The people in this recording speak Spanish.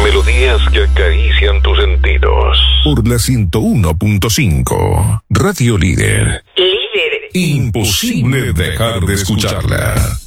melodías que acarician tus sentidos. Por la 101.5. Radio Líder. Líder. Imposible dejar de escucharla.